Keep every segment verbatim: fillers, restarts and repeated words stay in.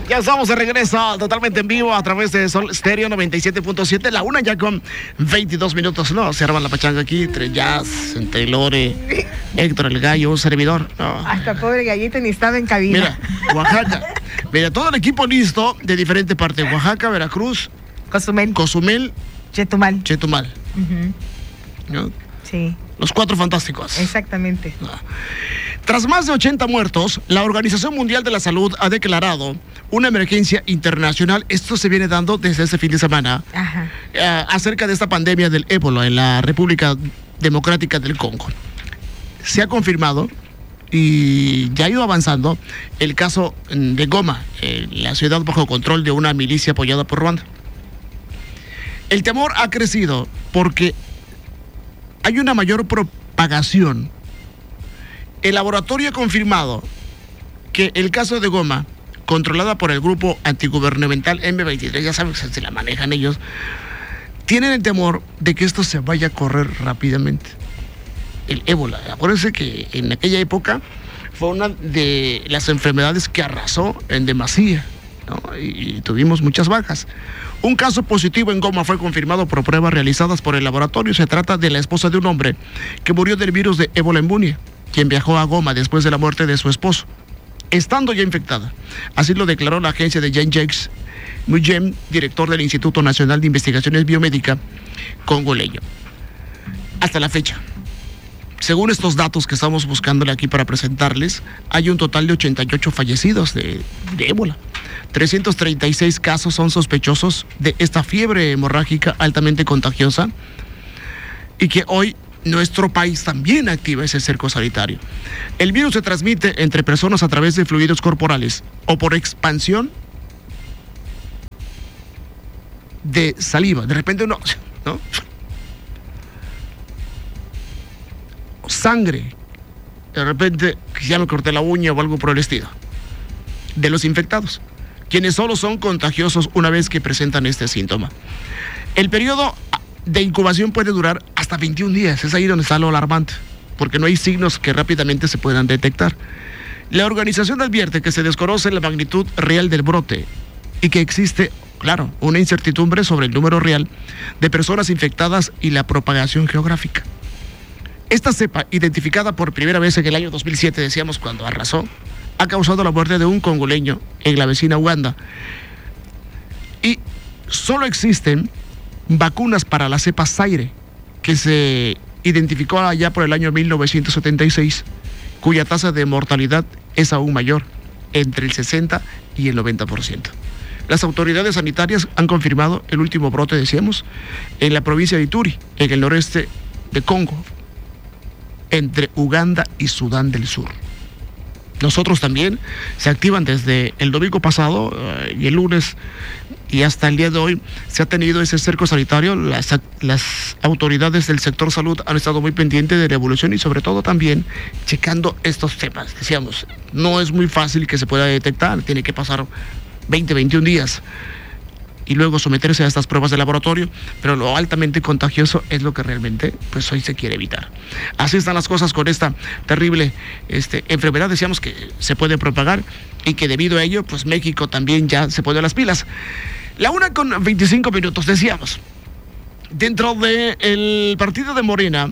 Ya estamos de regreso totalmente en vivo a través de Sol Stereo noventa y siete punto siete, la una ya con veintidós minutos, ¿no? Se arma la pachanga aquí entre Jazz, entre Lore, Héctor el Gallo, un servidor. No. Hasta pobre Gallito ni estaba en cabina. Mira, Oaxaca. Mira, todo el equipo listo de diferente parte. Oaxaca, Veracruz, Cozumel, Cozumel, Chetumal. Chetumal. Uh-huh. ¿No? Sí. Los cuatro fantásticos. Exactamente. No. Tras más de ochenta muertos, la Organización Mundial de la Salud ha declarado una emergencia internacional. Esto se viene dando desde este fin de semana. Ajá. Eh, acerca de esta pandemia del ébola en la República Democrática del Congo. Se ha confirmado y ya ha ido avanzando el caso de Goma, en la ciudad bajo control de una milicia apoyada por Ruanda. El temor ha crecido porque hay una mayor propagación. El laboratorio ha confirmado que el caso de Goma, controlada por el grupo antigubernamental eme veintitrés, ya saben que se la manejan ellos, tienen el temor de que esto se vaya a correr rápidamente. El ébola, acuérdense que en aquella época fue una de las enfermedades que arrasó en demasía, ¿no? y, y tuvimos muchas bajas. Un caso positivo en Goma fue confirmado por pruebas realizadas por el laboratorio. Se trata de la esposa de un hombre que murió del virus de ébola en Bunia, quien viajó a Goma después de la muerte de su esposo, estando ya infectada. Así lo declaró la agencia de Jean-Jacques Muyem, director del Instituto Nacional de Investigaciones Biomédicas congoleño. Hasta la fecha, según estos datos que estamos buscándole aquí para presentarles, hay un total de ochenta y ocho fallecidos de, de ébola. trescientos treinta y seis casos son sospechosos de esta fiebre hemorrágica altamente contagiosa y que hoy nuestro país también activa ese cerco sanitario. El virus se transmite entre personas a través de fluidos corporales o por expansión de saliva. De repente uno, ¿no? Sangre. De repente ya me corté la uña o algo por el estilo. De los infectados, quienes solo son contagiosos una vez que presentan este síntoma. El periodo de incubación puede durar hasta veintiún días. Es ahí donde está lo alarmante, porque no hay signos que rápidamente se puedan detectar. La organización advierte que se desconoce la magnitud real del brote y que existe, claro, una incertidumbre sobre el número real de personas infectadas y la propagación geográfica. Esta cepa, identificada por primera vez en el año dos mil siete, decíamos cuando arrasó, ha causado la muerte de un congoleño en la vecina Uganda. Y solo existen vacunas para la cepa Zaire, que se identificó allá por el año mil novecientos setenta y seis, cuya tasa de mortalidad es aún mayor, entre el sesenta y el noventa por ciento. Las autoridades sanitarias han confirmado el último brote, decíamos, en la provincia de Ituri, en el noreste de Congo, entre Uganda y Sudán del Sur. Nosotros también se activan desde el domingo pasado uh, y el lunes y hasta el día de hoy se ha tenido ese cerco sanitario. Las, las autoridades del sector salud han estado muy pendientes de la evolución y sobre todo también checando estos temas. Decíamos, no es muy fácil que se pueda detectar, tiene que pasar veinte, veintiún días y luego someterse a estas pruebas de laboratorio, pero lo altamente contagioso es lo que realmente pues hoy se quiere evitar. Así están las cosas con esta terrible este, enfermedad. Decíamos que se puede propagar y que debido a ello pues México también ya se pone las pilas. La una con veinticinco minutos, decíamos, dentro del partido de Morena,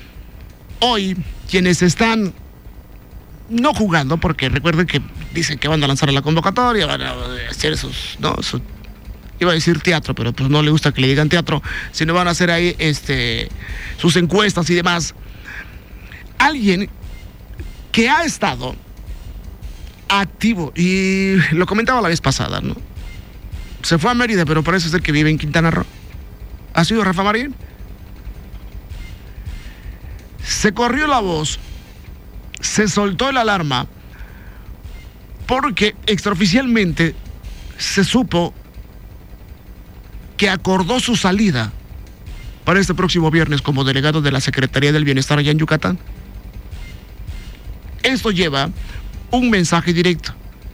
hoy quienes están no jugando, porque recuerden que dicen que van a lanzar a la convocatoria, van a hacer sus, no, sus iba a decir teatro, pero pues no le gusta que le digan teatro, sino van a hacer ahí este, sus encuestas y demás. Alguien que ha estado activo, y lo comentaba la vez pasada, ¿no? Se fue a Mérida, pero parece ser que vive en Quintana Roo. ¿Ha sido Rafa Marín? Se corrió la voz, se soltó la alarma, porque extraoficialmente se supo que acordó su salida para este próximo viernes como delegado de la Secretaría del Bienestar allá en Yucatán. Esto lleva un mensaje directo.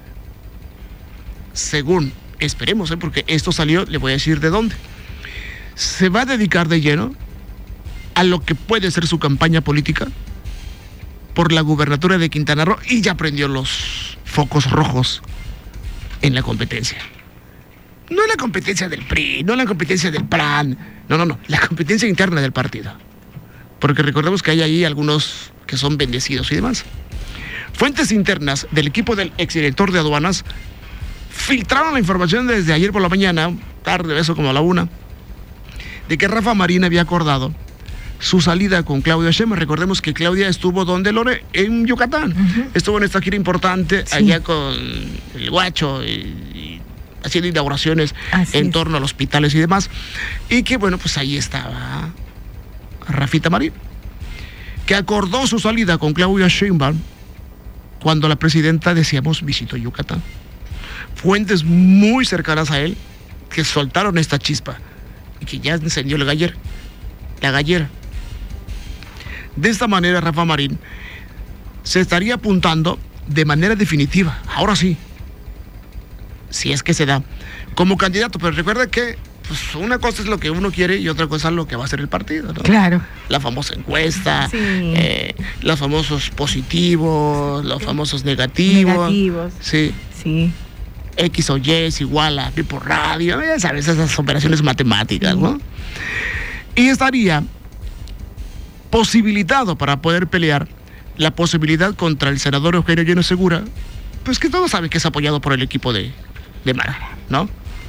Según, esperemos, ¿eh? porque esto salió, le voy a decir de dónde. Se va a dedicar de lleno a lo que puede ser su campaña política por la gubernatura de Quintana Roo y ya prendió los focos rojos en la competencia. No en la competencia del P R I, no en la competencia del P R A N, no, no, no, la competencia interna del partido. Porque recordemos que hay ahí algunos que son bendecidos y demás. Fuentes internas del equipo del exdirector de aduanas filtraron la información desde ayer por la mañana, tarde, eso como a la una, de que Rafa Marín había acordado su salida con Claudia Sheinbaum. Recordemos que Claudia estuvo donde, Lore, en Yucatán. Uh-huh. Estuvo en esta gira importante, sí, allá con el Guacho, y, y haciendo inauguraciones Así en es. torno a los hospitales y demás. Y que, bueno, pues ahí estaba Rafita Marín, que acordó su salida con Claudia Sheinbaum cuando la presidenta, decíamos, visitó Yucatán. Fuentes muy cercanas a él que soltaron esta chispa y que ya encendió la gallera. La gallera. De esta manera, Rafa Marín se estaría apuntando de manera definitiva, ahora sí, si es que se da, como candidato. Pero recuerda que pues, una cosa es lo que uno quiere y otra cosa es lo que va a hacer el partido, ¿no? Claro. La famosa encuesta, sí. eh, los famosos positivos, los famosos negativos. Negativos. Sí. Sí. X o Y es igual a Pi por radio, ya sabes, esas operaciones matemáticas, sí. ¿no? Y estaría posibilitado para poder pelear la posibilidad contra el senador Eugenio Lleno Segura, pues que todos saben que es apoyado por el equipo de, de Mara, ¿no?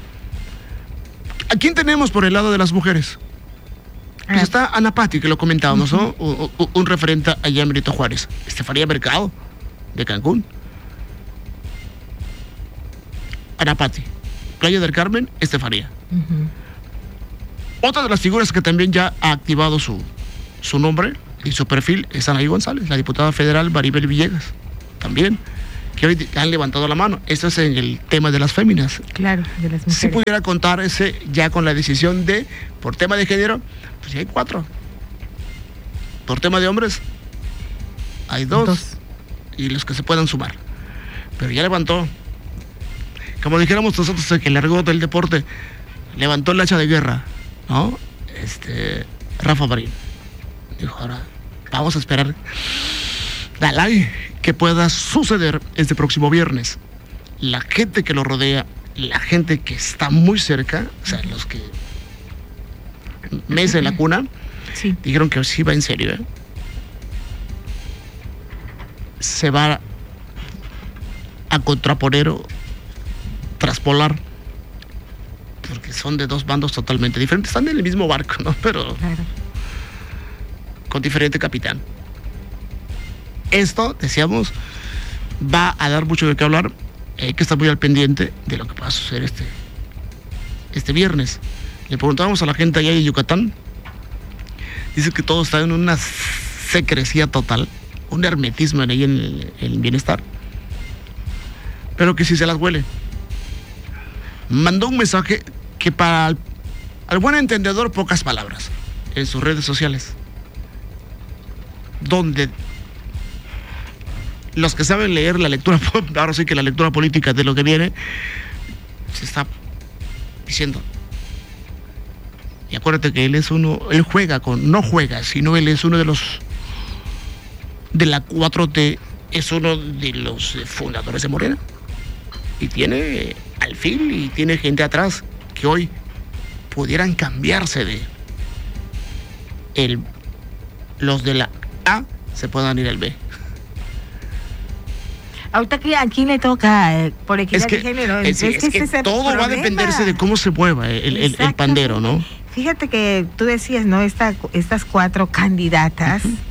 ¿A quién tenemos por el lado de las mujeres? Pues ah. está Ana Patti, que lo comentábamos, uh-huh. ¿no? Un, un, un referente allá en Benito Juárez. Estefanía Mercado, de Cancún. Ana Patti. Playa del Carmen, Estefanía. Uh-huh. Otra de las figuras que también ya ha activado su, su nombre y su perfil es Anaí González, la diputada federal Maribel Villegas, también, que hoy han levantado la mano. Esto es en el tema de las féminas. Claro, de las mujeres. Si pudiera contar ese ya con la decisión de, por tema de género, pues ya hay cuatro. Por tema de hombres, hay dos. dos. Y los que se puedan sumar. Pero ya levantó. Como dijéramos nosotros, el que largó del deporte, levantó el hacha de guerra, ¿no? Este, Rafa Marín. Dijo, ahora vamos a esperar Dalai que pueda suceder este próximo viernes. La gente que lo rodea, la gente que está muy cerca, o sea, los que mesa en la cuna, sí. dijeron que sí va en serio, ¿eh? Se va a contraponer o traspolar, porque son de dos bandos totalmente diferentes, están en el mismo barco, ¿no? Pero claro. con diferente capitán. Esto, decíamos, va a dar mucho de qué hablar. Hay que estar muy al pendiente de lo que va a suceder este, este viernes. Le preguntábamos a la gente allá en Yucatán, dice que todo está en una secrecía total, un hermetismo en ahí en el, en el bienestar, pero que sí se las huele. Mandó un mensaje que para el, al buen entendedor, pocas palabras, en sus redes sociales, donde los que saben leer la lectura, ahora sí que la lectura política de lo que viene, se está diciendo. Y acuérdate que él es uno, él juega con, no juega, sino él es uno de los, de la cuatro T, es uno de los fundadores de Morena. Y tiene alfil y tiene gente atrás que hoy pudieran cambiarse de el, los de la A se puedan ir al B. Ahorita que a quién le toca eh, por equidad es que, de género. Es, es, es que, que todo problema. Va a dependerse de cómo se mueva el, el, el pandero, ¿no? Fíjate que tú decías, ¿no? Esta, estas cuatro candidatas, uh-huh.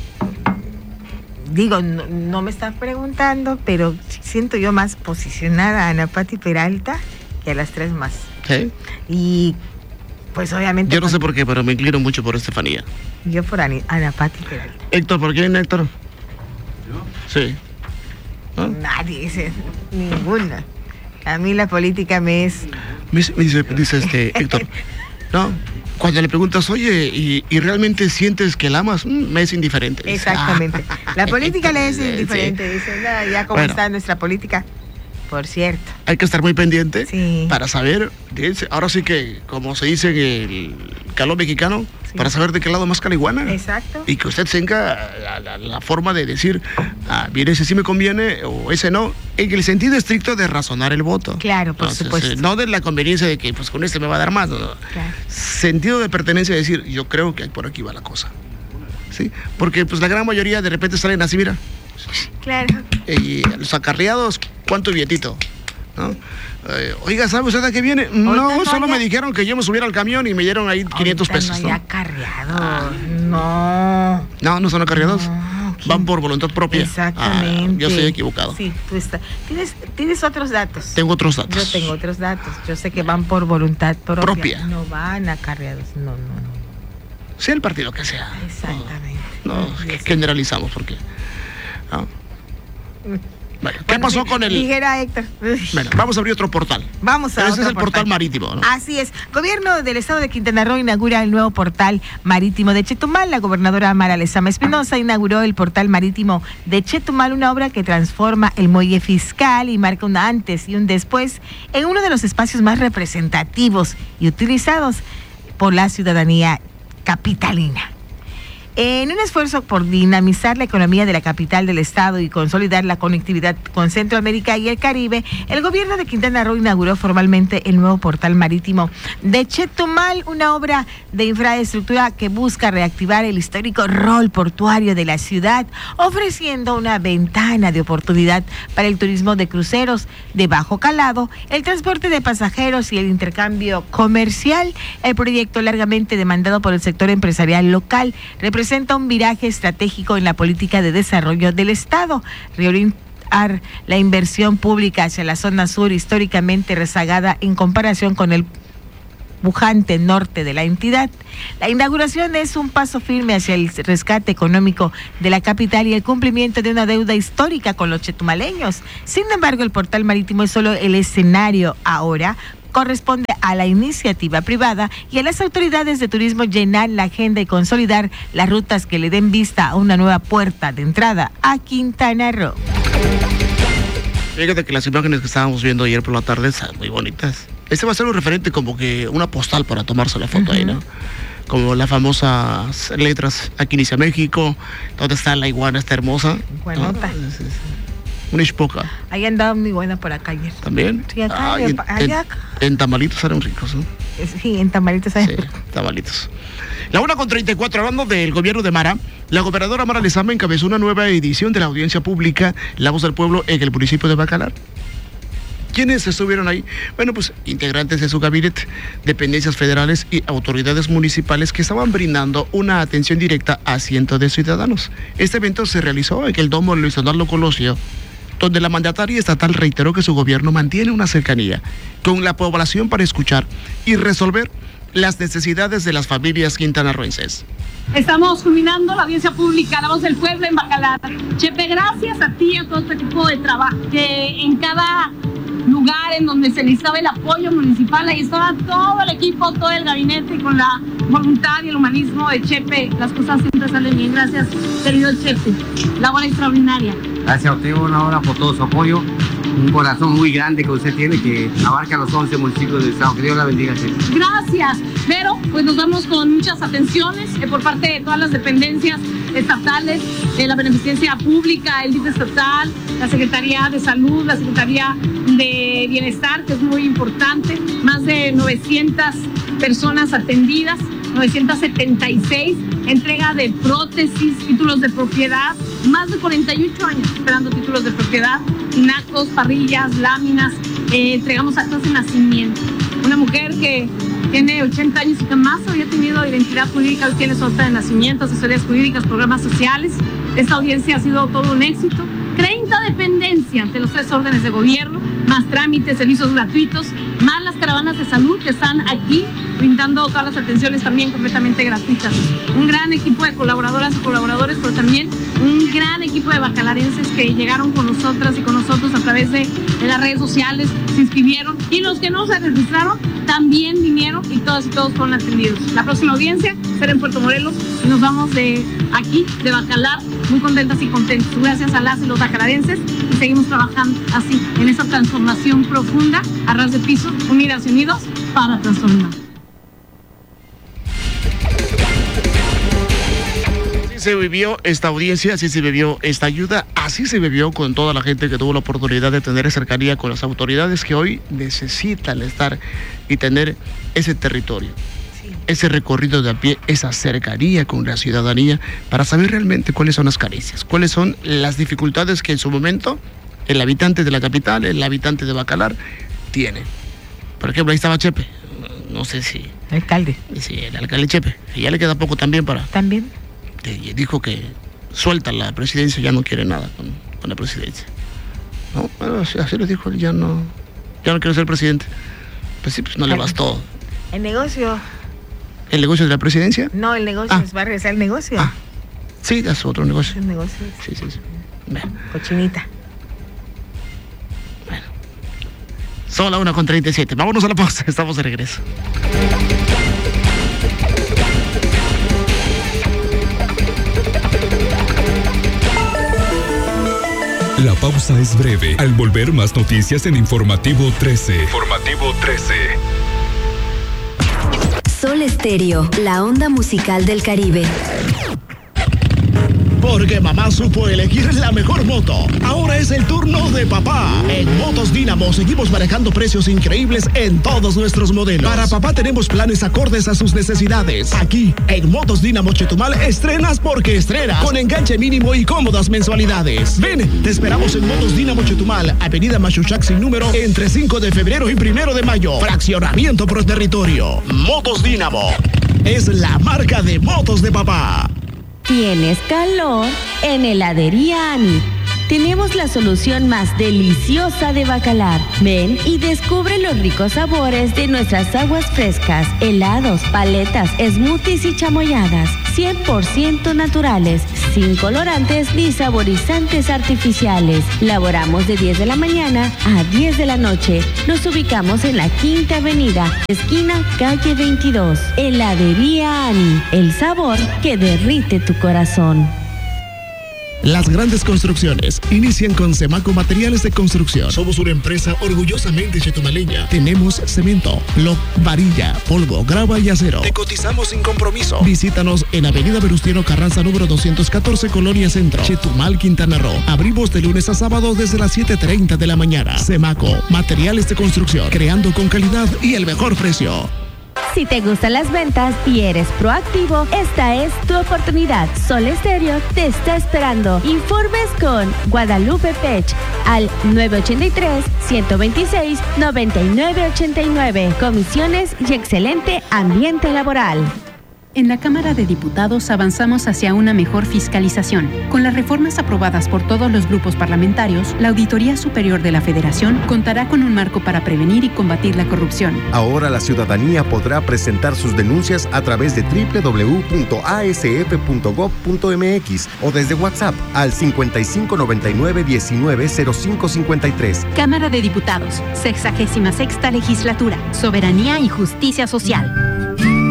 digo, no, no me están preguntando, pero siento yo más posicionada a Ana Patti Peralta que a las tres más. ¿Sí? Y pues obviamente... Yo no sé por qué, pero me inclino mucho por Estefanía. Yo por Ana, Ana Patti Peralta. Héctor, ¿por quién, Héctor? ¿Yo? Sí. ¿Ah? Nadie dice, ninguna. A mí la política me es... Me dice, dice este Héctor, no, cuando le preguntas, oye, ¿y, y realmente sientes que la amas? Mm, me es indiferente. Exactamente. Ah. La política le es indiferente. Sí. Dice, no, ya como bueno. está nuestra política. por cierto. Hay que estar muy pendiente sí. para saber, ahora sí que, como se dice en el calor mexicano, sí. para saber de qué lado más caliguana. Exacto. Y que usted tenga la, la, la forma de decir, ah, bien, ese sí me conviene o ese no, en el sentido estricto de razonar el voto. Claro, por Entonces, supuesto. Eh, no de la conveniencia de que pues con este me va a dar más. No. Claro. Sentido de pertenencia de decir, yo creo que por aquí va la cosa. ¿Sí? Porque pues la gran mayoría de repente salen así, mira. Claro. Y los acarreados, ¿cuánto billetito? ¿No? Eh, oiga, ¿sabe usted a qué viene? No, no solo haya... me dijeron que yo me subiera al camión y me dieron ahí quinientos pesos. No hay acarreados. Ah. No. No, no son acarreados. No, van por voluntad propia. Exactamente. Ah, yo estoy equivocado. Sí, tú estás. ¿Tienes, ¿Tienes otros datos? Tengo otros datos. Yo tengo otros datos. Yo sé que van por voluntad propia. propia. No van acarreados. No, no, no. Sea el partido que sea. Exactamente. No, no generalizamos porque. ¿no? Bueno, ¿qué bueno, pasó con el...? Dijera Héctor. Bueno, vamos a abrir otro portal. Vamos a Ese otro es el portal, portal marítimo, ¿no? Así es. Gobierno del Estado de Quintana Roo inaugura el nuevo portal marítimo de Chetumal. La gobernadora Mara Lezama Espinosa inauguró el portal marítimo de Chetumal, una obra que transforma el muelle fiscal y marca un antes y un después en uno de los espacios más representativos y utilizados por la ciudadanía capitalina. En un esfuerzo por dinamizar la economía de la capital del estado y consolidar la conectividad con Centroamérica y el Caribe, el gobierno de Quintana Roo inauguró formalmente el nuevo portal marítimo de Chetumal, una obra de infraestructura que busca reactivar el histórico rol portuario de la ciudad, ofreciendo una ventana de oportunidad para el turismo de cruceros de bajo calado, el transporte de pasajeros y el intercambio comercial. El proyecto, largamente demandado por el sector empresarial local, representa presenta un viraje estratégico en la política de desarrollo del Estado, reorientar la inversión pública hacia la zona sur, históricamente rezagada en comparación con el pujante norte de la entidad. La inauguración es un paso firme hacia el rescate económico de la capital y el cumplimiento de una deuda histórica con los chetumaleños. Sin embargo, el portal marítimo es solo el escenario ahora. Corresponde a la iniciativa privada y a las autoridades de turismo llenar la agenda y consolidar las rutas que le den vista a una nueva puerta de entrada a Quintana Roo. Fíjate que las imágenes que estábamos viendo ayer por la tarde están muy bonitas. Este va a ser un referente, como que una postal para tomarse la foto. Uh-huh. Ahí, ¿no? Como las famosas letras, aquí inicia México, donde está la iguana, está hermosa. Iguanota. ¿No? Una ispoca. Ahí andaba muy buena por acá ayer. ¿También? Sí, acá. Ah, en, allá. En, en tamalitos eran ricos, ¿no? Sí, en tamalitos. Sí, tamalitos. La una con treinta y cuatro, hablando del gobierno de Mara, la gobernadora Mara Lezama encabezó una nueva edición de la audiencia pública La Voz del Pueblo en el municipio de Bacalar. ¿Quiénes estuvieron ahí? Bueno, pues integrantes de su gabinete, dependencias federales y autoridades municipales que estaban brindando una atención directa a cientos de ciudadanos. Este evento se realizó en el Domo Luis Donaldo Colosio, donde la mandataria estatal reiteró que su gobierno mantiene una cercanía con la población para escuchar y resolver las necesidades de las familias quintanarroenses. Estamos culminando la audiencia pública La Voz del Pueblo en Bacalar. Chepe, gracias a ti y a todo este equipo de trabajo, que en cada lugar en donde se necesitaba el apoyo municipal, ahí estaba todo el equipo, todo el gabinete, y con la voluntad y el humanismo de Chepe, las cosas siempre salen bien. Gracias, querido Chepe. Labor extraordinaria. Gracias a usted, una hora por todo su apoyo. Un corazón muy grande que usted tiene, que abarca los once municipios del estado. Que Dios la bendiga. Gracias. Pero pues nos vamos con muchas atenciones eh, por parte de todas las dependencias estatales, eh, la beneficencia pública, el D I F estatal, la Secretaría de Salud, la Secretaría de Bienestar, que es muy importante. Más de novecientas personas atendidas, novecientas setenta y seis, entrega de prótesis, títulos de propiedad, más de cuarenta y ocho años esperando títulos de propiedad, tinacos, parrillas, láminas, eh, entregamos actas de nacimiento. Una mujer que tiene ochenta años y que más había tenido identidad jurídica, tiene su acta de nacimiento, asesorías jurídicas, programas sociales. Esta audiencia ha sido todo un éxito. treinta dependencias de los tres órdenes de gobierno, más trámites, servicios gratuitos, más las caravanas de salud que están aquí brindando todas las atenciones también completamente gratuitas. Un gran equipo de colaboradoras y colaboradores, pero también un gran equipo de bacalarenses que llegaron con nosotras y con nosotros a través de, de las redes sociales, se inscribieron, y los que no se registraron también vinieron, y todas y todos fueron atendidos. La próxima audiencia será en Puerto Morelos y nos vamos de aquí, de Bacalar, muy contentas y contentos. Gracias a las y los bacalarenses. seguimos trabajando así, en esa transformación profunda, a ras de piso, unidas y unidos para transformar. Se vivió esta audiencia, así se vivió esta ayuda, así se vivió con toda la gente que tuvo la oportunidad de tener cercanía con las autoridades que hoy necesitan estar y tener ese territorio, sí. ese recorrido de a pie, esa cercanía con la ciudadanía para saber realmente cuáles son las carencias, cuáles son las dificultades que en su momento el habitante de la capital, el habitante de Bacalar tiene. Por ejemplo, ahí estaba Chepe, no sé si... Alcalde. Sí, el alcalde Chepe, y ya le queda poco también para... También. Dijo que suelta la presidencia, ya no quiere nada con, con la presidencia. No, bueno, así, así le dijo, ya no, ya no quiero ser presidente. Pues sí, pues no le bastó. ¿El negocio? ¿El negocio de la presidencia? No, el negocio, ah. va a regresar el negocio. Ah, sí, es otro negocio. Es un negocio. Sí, sí, sí. Bueno. Cochinita. Bueno. Son la una con treinta y siete. Vámonos a la pausa, estamos de regreso. La pausa es breve. Al volver, más noticias en Informativo trece. Informativo trece. Sol Estéreo, la onda musical del Caribe. Porque mamá supo elegir la mejor moto. Ahora es el turno de papá. En Motos Dínamo seguimos manejando precios increíbles en todos nuestros modelos. Para papá tenemos planes acordes a sus necesidades. Aquí, en Motos Dínamo Chetumal, estrenas porque estrenas. Con enganche mínimo y cómodas mensualidades. Ven, te esperamos en Motos Dínamo Chetumal, Avenida Machuchac sin número, entre cinco de febrero y primero de mayo. Fraccionamiento por territorio. Motos Dínamo es la marca de motos de papá. ¿Tienes calor? En Heladería Ani. Tenemos la solución más deliciosa de Bacalar. Ven y descubre los ricos sabores de nuestras aguas frescas, helados, paletas, smoothies y chamoyadas. cien por ciento naturales, sin colorantes ni saborizantes artificiales. Laboramos de diez de la mañana a diez de la noche. Nos ubicamos en la Quinta Avenida, esquina calle veintidós. Heladería Ani, el sabor que derrite tu corazón. Las grandes construcciones inician con Semaco Materiales de Construcción. Somos una empresa orgullosamente chetumaleña. Tenemos cemento, bloc, varilla, polvo, grava y acero. Te cotizamos sin compromiso. Visítanos en Avenida Venustiano Carranza número doscientos catorce, Colonia Centro, Chetumal, Quintana Roo. Abrimos de lunes a sábado desde las siete treinta de la mañana. Semaco Materiales de Construcción, creando con calidad y el mejor precio. Si te gustan las ventas y eres proactivo, esta es tu oportunidad. Sol Estéreo te está esperando. Informes con Guadalupe Pech al nueve ocho tres, uno dos seis, nueve nueve ocho nueve. Comisiones y excelente ambiente laboral. En la Cámara de Diputados avanzamos hacia una mejor fiscalización. Con las reformas aprobadas por todos los grupos parlamentarios, la Auditoría Superior de la Federación contará con un marco para prevenir y combatir la corrupción. Ahora la ciudadanía podrá presentar sus denuncias a través de doble u doble u doble u punto a s f punto gob punto m x o desde WhatsApp al cincuenta y cinco noventa y nueve diecinueve cero cinco cincuenta y tres. Cámara de Diputados, sexagésima sexta legislatura, Soberanía y Justicia Social.